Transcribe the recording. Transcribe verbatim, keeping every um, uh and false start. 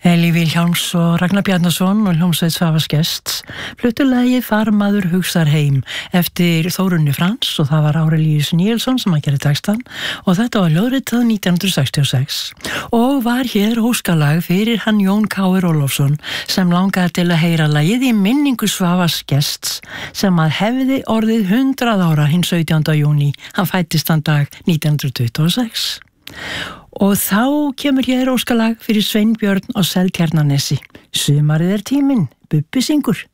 Elí Vilhjálms og Ragnar Bjarnason og hljómsveit Svavars Gests fluttu lagið Farmaður hugsar heim eftir Þórunni Frans og það var Árelíus Níelsson sem að gera textan og þetta var ljóðritað nítján hundruð sextíu og sex og var hér óskalag fyrir hann Jón Káir Ólafsson sem langaði til að heyra lagið í minningu Svavars Gests sem að hefði orðið hundrað ára hinn sautjánda júní, hann fæddist þann dag nítján hundruð tuttugu og sex. Og þá kemur hér óskalag fyrir Sveinbjörn á Seltjarnarnesi. Sumarið er tíminn, Bubbi syngur.